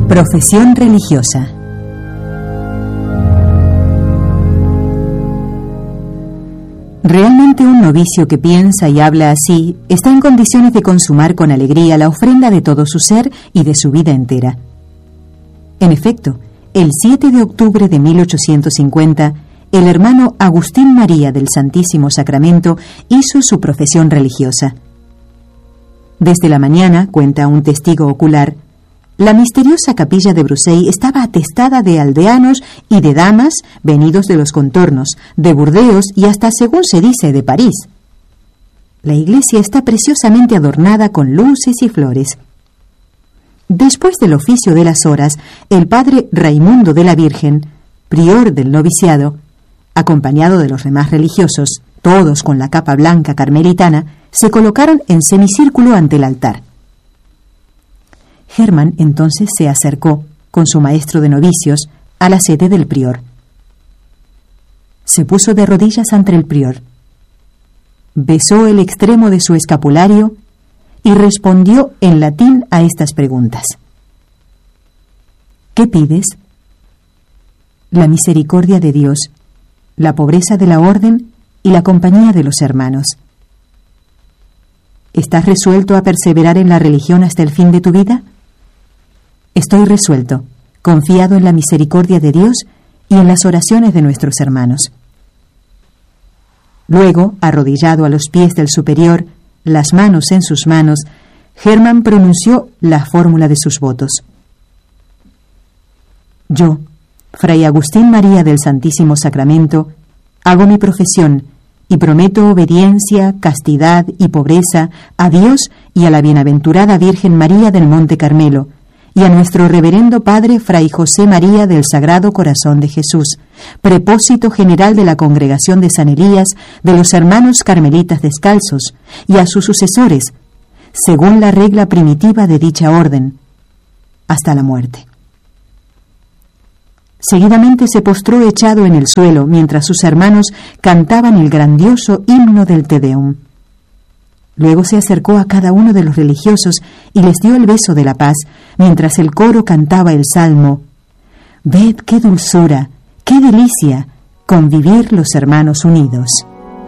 Profesión religiosa. Realmente un novicio que piensa y habla así está en condiciones de consumar con alegría la ofrenda de todo su ser y de su vida entera. En efecto, el 7 de octubre de 1850, el hermano Agustín María del Santísimo Sacramento hizo su profesión religiosa. Desde la mañana, cuenta un testigo ocular, la misteriosa capilla de Bruseilles estaba atestada de aldeanos y de damas venidos de los contornos, de Burdeos y hasta, según se dice, de París. La iglesia está preciosamente adornada con luces y flores. Después del oficio de las horas, el padre Raimundo de la Virgen, prior del noviciado, acompañado de los demás religiosos, todos con la capa blanca carmelitana, se colocaron en semicírculo ante el altar. Hermann entonces se acercó, con su maestro de novicios, a la sede del prior. Se puso de rodillas ante el prior, besó el extremo de su escapulario y respondió en latín a estas preguntas. ¿Qué pides? La misericordia de Dios, la pobreza de la orden y la compañía de los hermanos. ¿Estás resuelto a perseverar en la religión hasta el fin de tu vida? Estoy resuelto, confiado en la misericordia de Dios y en las oraciones de nuestros hermanos. Luego, arrodillado a los pies del superior, las manos en sus manos, Hermann pronunció la fórmula de sus votos. Yo, Fray Agustín María del Santísimo Sacramento, hago mi profesión y prometo obediencia, castidad y pobreza a Dios y a la bienaventurada Virgen María del Monte Carmelo, y a nuestro reverendo Padre Fray José María del Sagrado Corazón de Jesús, prepósito general de la Congregación de San Elías de los Hermanos Carmelitas Descalzos, y a sus sucesores, según la regla primitiva de dicha orden, hasta la muerte. Seguidamente se postró echado en el suelo mientras sus hermanos cantaban el grandioso himno del Te Deum. Luego se acercó a cada uno de los religiosos y les dio el beso de la paz, mientras el coro cantaba el salmo: «Ved qué dulzura, qué delicia, convivir los hermanos unidos».